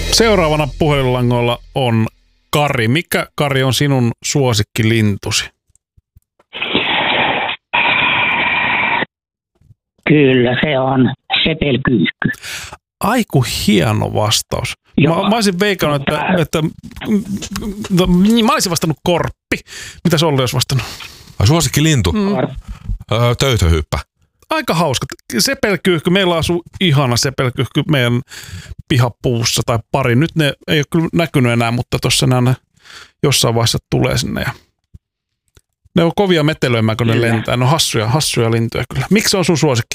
Seuraavana puhelinlangoilla on Kari. Mikä, Kari, on sinun suosikkilintusi? Kyllä, se on sepelkyyhky. Aiku hieno vastaus. Mä olisin veikannut, että mä olisin vastannut korppi. Mitä Olli olisi vastannut? Suosikkilintu? Töytöhyppä. Aika hauska. Sepelkyyhky, meillä asuu ihana sepelkyyhky meidän pihapuussa tai pari. Nyt ne ei ole kyllä näkynyt enää, mutta tuossa ne jossain vaiheessa tulee sinne. Ja ne on kovia metelöimään, kun ne lentää. Ne on hassuja lintuja kyllä. Miksi se on sun suosikki?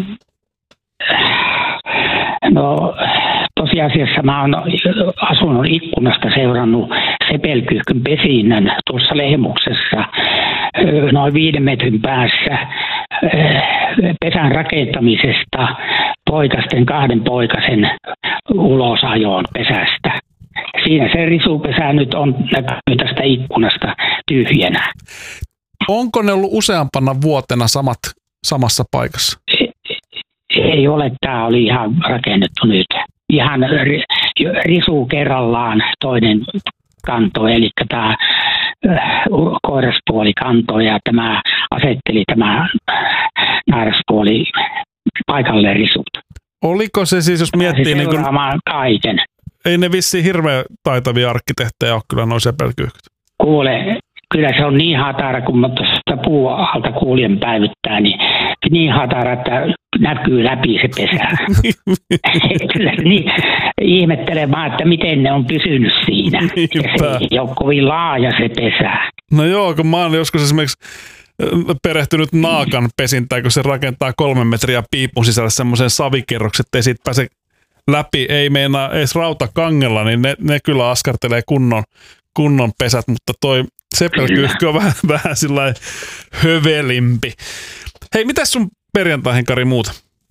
No tosiasiassa mä oon asunut ikkunasta seurannut sepelkyyhkyn pesinnän tuossa Lehmuksessa noin 5 metrin päässä pesän rakentamisesta kahden poikasen ulosajoon pesästä. Siinä se risupesä nyt on näkyy tästä ikkunasta tyhjänä. Onko ne ollut useampana vuotena samassa paikassa? Ei ole, tämä oli ihan rakennettu nyt. Ihan risuu kerrallaan toinen kanto, eli tämä koiraspuoli kantoi ja tämä asetteli tämä nairaspuoli paikalle risut. Oliko se siis, jos miettii niin kuin, kaiken. Ei ne vissiin hirveän taitavia arkkitehtejä ole kyllä noin sepelkyyhkyt. Kuule, kyllä se on niin hatara, kun mä tuosta puualta kuulien päivittää, niin hatara, että näkyy läpi se pesä. Kyllä niin ihmettelen vaan, että miten ne on pysynyt siinä. Se ei ole kovin laaja se pesä. No joo, kun mä oon joskus esimerkiksi perehtynyt naakan pesintään, kun se rakentaa 3 metriä piipun sisällä semmoisen savikerroksen, ettei siitä pääse läpi, ei meinaa edes rautakangella, niin ne kyllä askartelee kunnon pesät, mutta toi sepelkyyhky on vähän sillain hövelimpi. Hei, mitäs sun perjantaihin, Kari, muuta?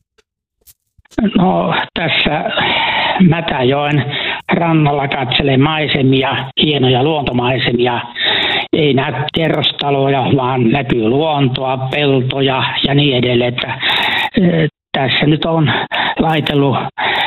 No tässä Mätäjoen rannalla katselee maisemia, hienoja luontomaisemia. Ei näy kerrostaloja, vaan näkyy luontoa, peltoja ja niin edelleen. Että, tässä nyt on laitellut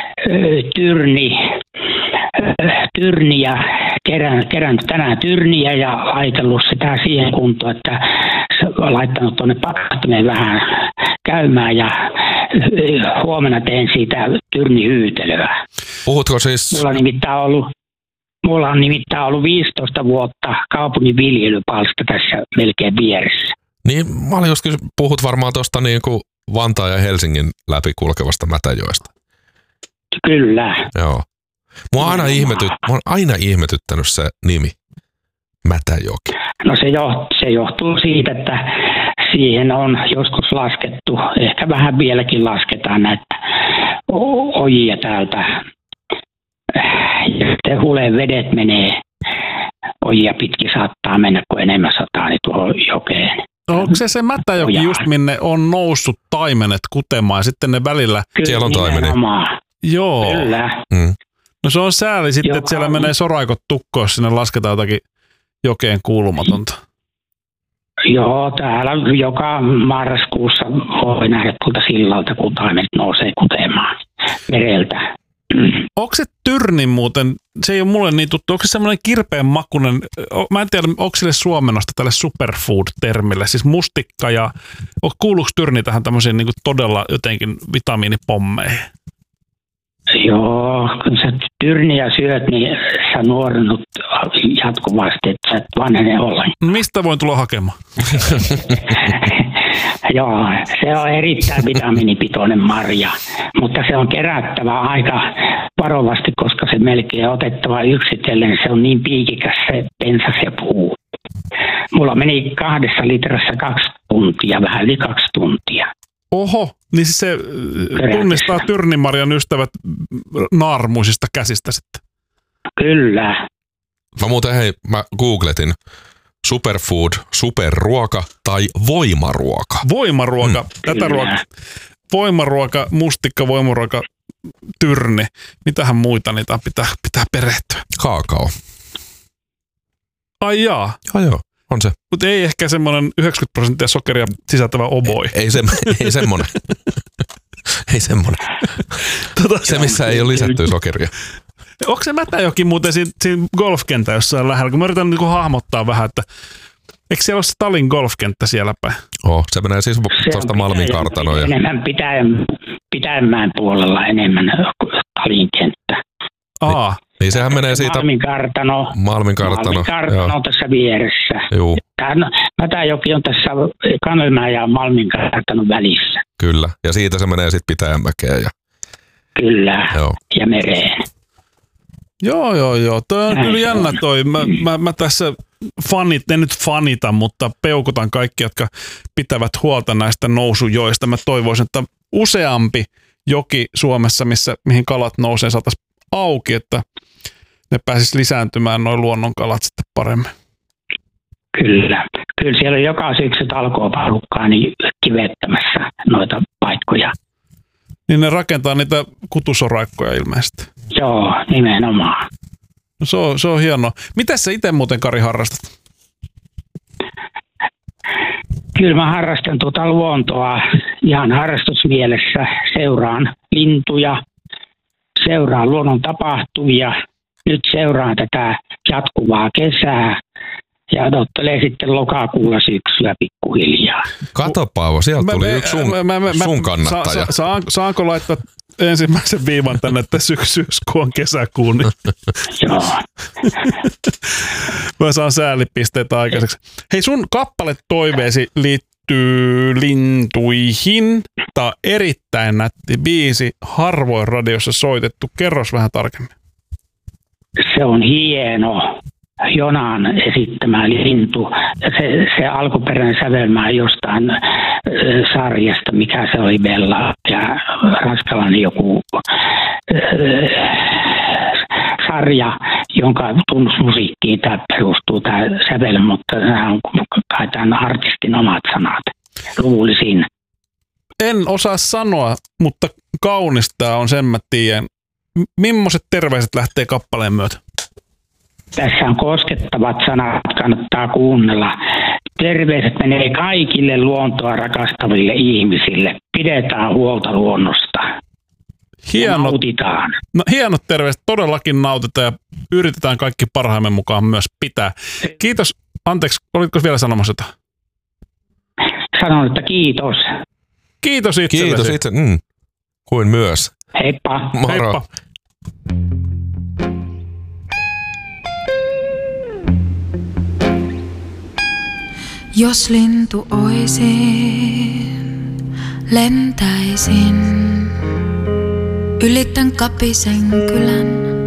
tyrniä, kerännyt tänään tyrniä ja laitellut sitä siihen kuntoon, että laittanut tuonne pakattimeen vähän käymään ja huomenna teen siitä tyrnihyytelöä. Puhutko siis? Mulla on nimittäin ollut 15 vuotta kaupungin viljelypalsta tässä melkein vieressä. Niin, mä olin just puhut varmaan tuosta niin kuin Vantaan ja Helsingin läpi kulkevasta Mätäjoesta. Kyllä. Joo. Mua on aina ihmetyttänyt se nimi, Mätäjoki. No se johtuu siitä, että siihen on joskus laskettu, ehkä vähän vieläkin lasketaan näitä ojia täältä. Ja huleen vedet menee, ojia pitkin saattaa mennä, kun enemmän sataa, niin tuohon jokeen. Onko se Mätäjoki just minne on noussut taimenet kutemaan ja sitten ne välillä? Kyllä, siellä on taimeni. Joo. Kyllä. No se on sääli sitten, että siellä menee soraikot tukkoon, jos sinne lasketaan jotakin jokeen kuulumatonta. Joo, täällä joka marraskuussa voi nähdä tuolta sillalta, kun taimet nousee kutemaan mereltä. Onko se tyrni muuten, se ei ole mulle niin tuttu, onko se semmoinen kirpeän makunen, mä en tiedä, onko sille suomennosta tälle superfood-termille, siis mustikka ja, kuuluuko tyrni tähän tämmöisiin niin kuin todella jotenkin vitamiinipommeihin? Joo, kun sä tyrniä syöt, niin sä nuorennut jatkuvasti, että sä et vanhene ollenkaan. Mistä voin tulla hakemaan? Joo, se on erittäin vitamiinipitoinen marja, mutta se on kerättävä aika varovasti, koska se melkein otettava yksitellen. Se on niin piikikäs se pensas ja puu. Mulla meni 2 litrassa 2 tuntia, vähän yli 2 tuntia. Oho, niin siis se tunnistaa tyrnimarjan ystävät naarmuisista käsistä sitten. Kyllä. Mä googletin superfood, superruoka tai voimaruoka. Voimaruoka, tätä voimaruoka, mustikka, voimaruoka, tyrni. Mitähän muita niitä pitää perehtyä? Kaakao. Ai jaa. Joo, on se. Mutta ei ehkä semmoinen 90% sokeria sisältävä oboi. Ei semmoinen. Ei semmoinen. Se, missä ei ole lisättyä sokeria. Onko se Mätäjoki muuten siinä golfkentä jossain lähellä? Kun mä yritän niin hahmottaa vähän, että eikö siellä ole Stalin golfkenttä siellä päin? Se menee siis tuosta Malmin kartanoja. Enemmän Pitäjänmäen puolella enemmän Stalin kenttä. Niin sehän menee siitä... Malmin kartano on tässä vieressä. Juu. Mätäjoki on tässä Kannelmäen ja Malmin kartanon välissä. Kyllä, ja siitä se menee sitten Pitäjänmäkeen. Kyllä, joo. Ja mereen. Joo. Toi on kyllä jännä toi. Mä tässä en nyt fanita, mutta peukutan kaikki, jotka pitävät huolta näistä nousujoista. Mä toivoisin, että useampi joki Suomessa, mihin kalat nousee, saataisiin auki, että ne pääsisi lisääntymään noin luonnonkalat sitten paremmin. Kyllä siellä on joka syksy talkooporukkaa niin kivettämässä noita paikkoja. Niin ne rakentaa niitä kutusoraikkoja ilmeisesti. Joo, nimenomaan. No se on hienoa. Mitäs sä itse muuten, Kari, harrastat? Kyllä mä harrastan luontoa ihan harrastusmielessä. Seuraan lintuja, seuraan luonnon tapahtumia. Nyt seuraan tätä jatkuvaa kesää ja odottelee sitten lokakuulla syksyä pikkuhiljaa. Kato, Paavo, sieltä tuli yksi sun kannattaja. Saanko laittaa ensimmäisen viivan tänne, että syyskuun on kesäkuun? Niin. Joo. Mä saan säälipisteitä aikaiseksi. Hei, sun kappaletoiveesi liittyy lintuihin. Tää on erittäin nätti biisi, harvoin radiossa soitettu. Kerros vähän tarkemmin. Se on hieno. Jonan esittämä lintu. Se alkuperäinen sävelmä jostain sarjasta, mikä se oli, Bella ja Raskalainen joku sarja, jonka tunnusmusiikkiin tämä perustuu, tämä sävel, mutta nämä on kai tämän artistin omat sanat. Luulisin. En osaa sanoa, mutta kaunista on, sen mä tiedän. Millaiset terveiset lähtee kappaleen myötä? Tässä on koskettavat sanat, kannattaa kuunnella. Terveiset menee kaikille luontoa rakastaville ihmisille. Pidetään huolta luonnosta. Nautitaan. No, hienot terveiset, todellakin nautitaan ja yritetään kaikki parhaamme mukaan myös pitää. Kiitos. Anteeksi, olitko vielä sanomassa jotain? Sanon, että kiitos. Kiitos itsellesi. Kiitos itse. Kuin myös. Heippa. Moro. Heippa. Jos lintu oisin, lentäisin, ylitän Kapisen kylän.